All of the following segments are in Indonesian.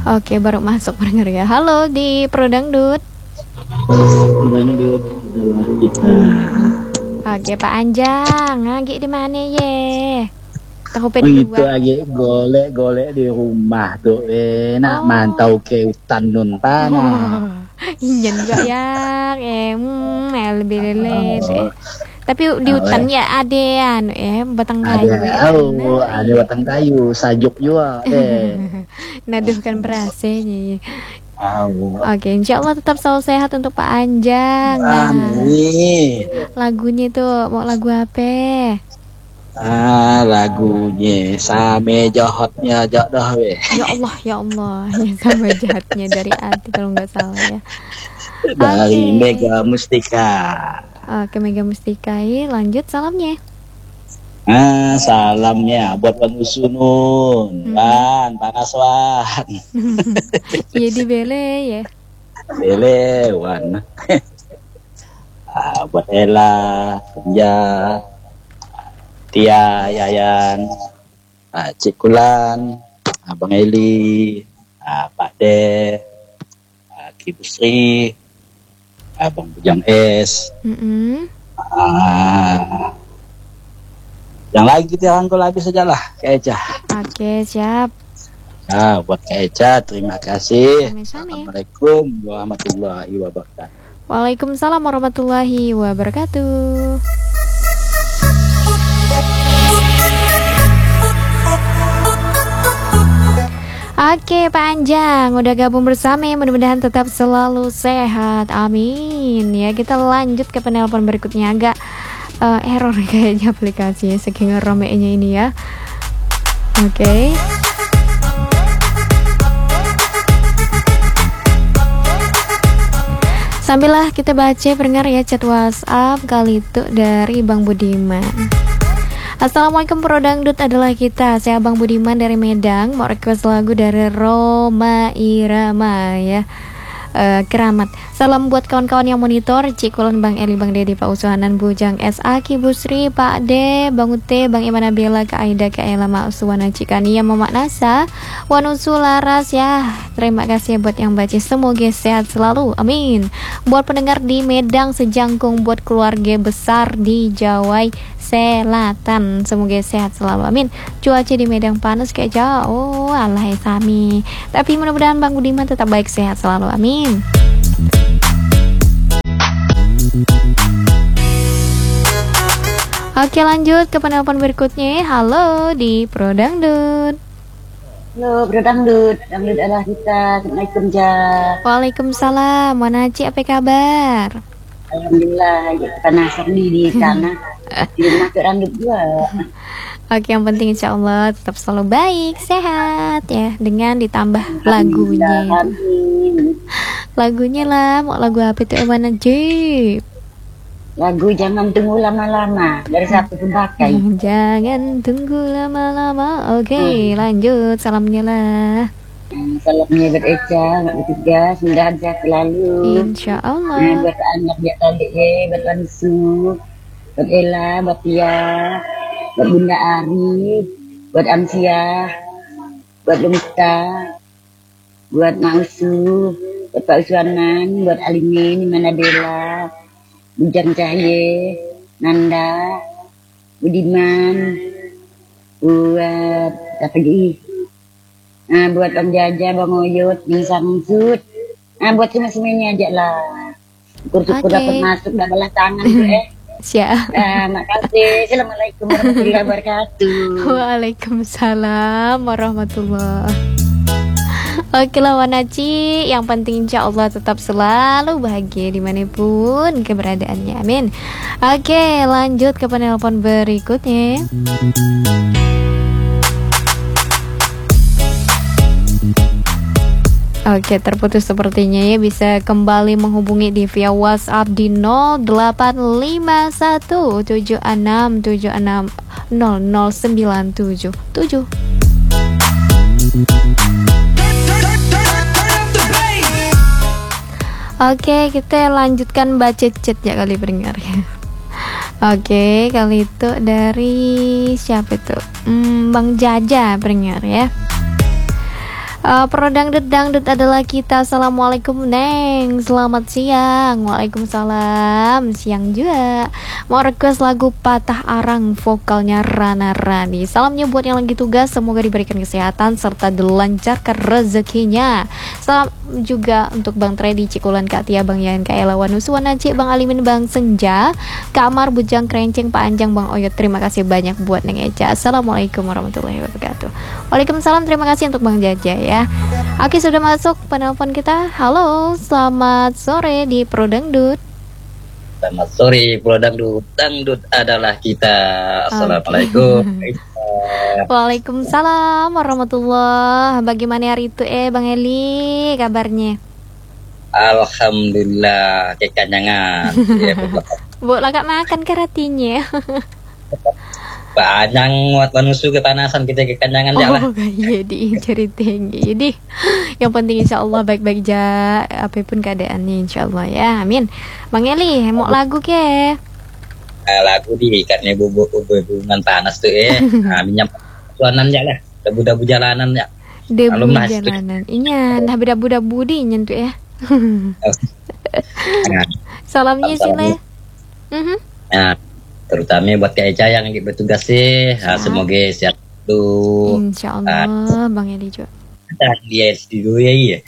Oke, baru masuk pendengar ya. Halo di Pro Dangdut. Dangdut adalah kita. Oke, Pak Anjang, lagi di mana ye? Tahu pen Itu dua. lagi golek-golek di rumah tuh enak Oh. mantau ke hutan nun tanah. Injen juga ya, lebih lele deh. Tapi di hutan ya ada anu batang kayu ya. Ada batang kayu, sajuk juga deh. Naduhkan berasanya. Tahu. Oke, insya Allah tetap selalu sehat untuk Pak Anjang. Nah, Amin. lagunya tuh mau lagu apa? Lagunya Same Johotnya Jodoh weh. Ya Allah, ya sama jahatnya dari hati kalau nggak salah ya. Dari Oke. Mega Mustika. Oke, Mega Mustika, lanjut salamnya. Salamnya buat Bang Usunun, Wan, Panas Wan. Iya di Bele ya. Bele, Wan. Buat Ella, Senja, Tia, Yayan, Cikulan, Abang Eli, Pak De, Ki Busri, Abang Bujang Es. Yang lagi kita rangkul habis saja lah, Kak Eca. Oke, siap. Nah, buat Kak Eca, terima kasih. Sama-sama. Assalamualaikum warahmatullahi wabarakatuh. Waalaikumsalam warahmatullahi wabarakatuh. Oke, Pak Anjang udah gabung bersama ya, mudah-mudahan tetap selalu sehat, amin ya. Kita lanjut ke penelpon berikutnya. Agak error kayaknya aplikasinya saking ramenya ini ya. Oke. Sambillah kita baca pendengar ya chat WhatsApp kali itu dari Bang Budiman. Assalamualaikum, Pro Dangdut adalah kita. Saya Bang Budiman dari Medan. Mau request lagu dari Roma Irama ya. Keramat. Salam buat kawan-kawan yang monitor, Cikulan, Bang Eli, Bang Dedi, Pak Usuhanan, Bujang S.A, Ki Busri, Pak D, Bang Ute, Bang Imana Bella, Kak Aida, Kak Ella, Mak Usuwana, Cikania, Mama Nasa, Wanusu Laras ya. Terima kasih buat yang baca, semoga sehat selalu, amin. Buat pendengar di Medang sejangkung, buat keluarga besar di Jawa Selatan, semoga sehat selalu, amin. Cuaca di Medan panas kayak jauh, Allah ya sami. Tapi mudah-mudahan Bang Budiman tetap baik, sehat selalu, amin. Oke, lanjut ke penelpon berikutnya. Halo di Pro Dangdut. Halo Pro Dangdut, Dangdut adalah kita. Assalamualaikum Jah. Waalaikumsalam. Mana Ci, apa kabar? Alhamdulillah, kita nasab di sana. Di rumah ke Dangdut juga. Oke, yang penting insya Allah tetap selalu baik, sehat ya. Dengan ditambah lagunya. Amin. Lagunya lah, mau lagu apa itu mana Jeep? Lagu Jangan Tunggu Lama-Lama dari Sabtu Pembakai. Jangan tunggu lama-lama. Oke, lanjut salamnya lah. Salamnya buat Eca, buat ketiga, semoga sehat selalu. Insya Allah. Buat anak dia tadi, buat Wansu, buat Ella, buat Tia, buat Bunda Ari, buat Amsia, buat Lumita, buat Mausu, buat Pak Uswanan, buat Alimin, Mana Bella, Bujang Cahye, Nanda, Budiman, buat apa lagi? Buat Bang Jaja, Bang Oyot, Bang Samsud. Buat semuanya aja lah. Syukur-syukur dapat masuk, dah balas tangan tuh Siap. Makasih. Assalamualaikum warahmatullahi wabarakatuh. Waalaikumsalam warahmatullahi. Oke lah Wanaci, yang penting insya Allah tetap selalu bahagia dimanapun keberadaannya, amin. Oke, lanjut ke penelpon berikutnya. Oke, terputus sepertinya ya. Bisa kembali menghubungi di via WhatsApp di 085176760097. Oke, kita lanjutkan baca chat ya kali pendengar ya. Oke, kali itu dari siapa itu? Bang Jaja pendengar ya. Pro dangdut adalah kita. Assalamualaikum Neng, selamat siang. Waalaikumsalam, siang juga. Mau request lagu Patah Arang, vokalnya Rana Rani. Salamnya buat yang lagi tugas, semoga diberikan kesehatan serta dilancarkan rezekinya. Salam juga untuk Bang Tredi Cikulan, Kak Tia, Bang Yan, Kak Ela, Wanusuan Acik, Bang Alimin, Bang Senja, Kak Amar, Bujang Krenceng, Pak Anjang, Bang Oyot. Terima kasih banyak buat Neng Eca. Assalamualaikum warahmatullahi wabarakatuh. Waalaikumsalam, terima kasih untuk Bang Jaja ya. Oke, sudah masuk penelpon kita. Halo, selamat sore di Pro Dangdut. Selamat sore, Pro Dangdut adalah kita. Assalamualaikum. Waalaikumsalam warahmatullah. Bagaimana hari itu Bang Eli kabarnya? Alhamdulillah, kekanyangan. Ya, Bu lagak makan karatinya. banyak buat manusia kepanasan kita kekanyangan ya lah. Oh iya di ceritain. Jadi yang penting insya Allah baik-baik aja apapun keadaannya insya Allah ya. Amin. Bang Eli mau lagu ke? Lagu di ikannya hubungan panas tuh minyak suanan ya lah. Debu-debu jalanan ya. Debu jalanan. Iya, dah debu-debu di nyentuh ya. Salamnya sila. Nah, terutama buat Kak Eca yang bertugas sih, semoga sehat tuh. Insya Allah, Bang Eli juga. Dia studio ya, iya.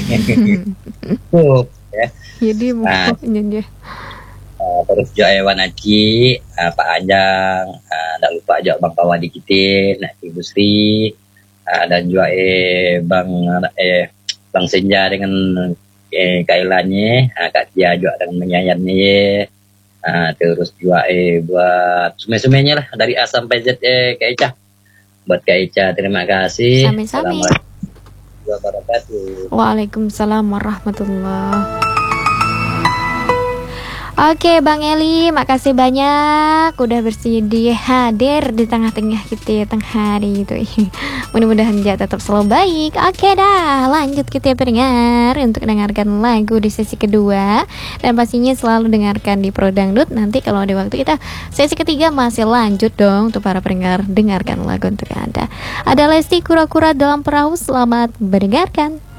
Ya. Jadi mau dia. Terus juga Ewan Aci, Pak Anjang, tak lupa juga Bang Pawadi kita, Nak Ibu Sri, dan juga Bang Senja dengan Kailanya, Kak Tia juga dengan menyanyiannya. Terus juga buat sume-sumenya lah dari A sampai Z Kak Eca. Buat Kak Eca terima kasih. Sami-sami. Assalamualaikum wabarakatuh. Waalaikumsalam warahmatullah. Oke Bang Eli, makasih banyak udah bersedia hadir di tengah-tengah kita tengah hari itu. Mudah-mudahan dia tetap selalu baik. Oke dah, lanjut kita pendengar untuk dengarkan lagu di sesi kedua. Dan pastinya selalu dengarkan di Pro Dangdut. Nanti kalau ada waktu kita sesi ketiga masih lanjut dong untuk para pendengar. Dengarkan lagu untuk Anda. Ada Lesti Kura-Kura Dalam Perahu, selamat mendengarkan.